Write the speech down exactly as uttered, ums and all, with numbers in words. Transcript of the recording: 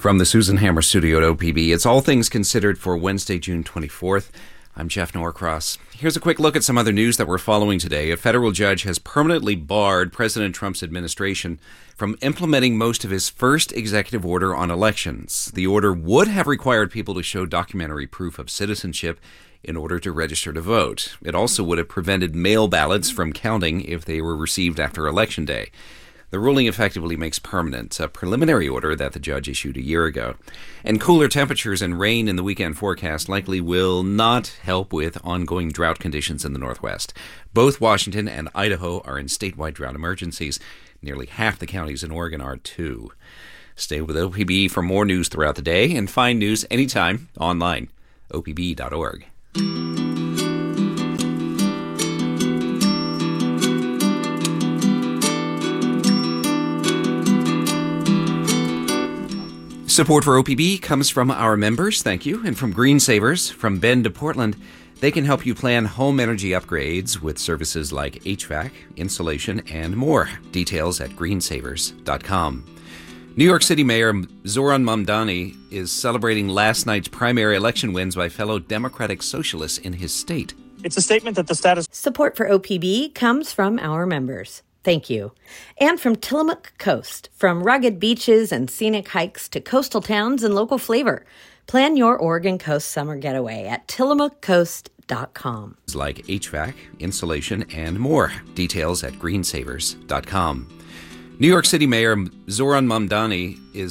From the Susan Hammer studio at O P B, it's All Things Considered for Wednesday, June twenty-fourth. I'm Jeff Norcross. Here's a quick look at some other news that we're following today. A federal judge has permanently barred President Trump's administration from implementing most of his first executive order on elections. The order would have required people to show documentary proof of citizenship in order to register to vote. It also would have prevented mail ballots from counting if they were received after Election Day. The ruling effectively makes permanent a preliminary order that the judge issued a year ago. And cooler temperatures and rain in the weekend forecast likely will not help with ongoing drought conditions in the Northwest. Both Washington and Idaho are in statewide drought emergencies. Nearly half the counties in Oregon are too. Stay with O P B for more news throughout the day and find news anytime online. O P B dot org. Support for O P B comes from our members, thank you, and from Green Savers. From Bend to Portland, they can help you plan home energy upgrades with services like H V A C, insulation, and more. Details at green savers dot com. New York City Mayor Zoran Mamdani is celebrating last night's primary election wins by fellow Democratic Socialists in his state. It's a statement that the status... Support for O P B comes from our members. Thank you. And from Tillamook Coast, from rugged beaches and scenic hikes to coastal towns and local flavor. Plan your Oregon Coast summer getaway at tillamook coast dot com. Like H V A C, insulation, and more. Details at green savers dot com. New York City Mayor Zoran Mamdani is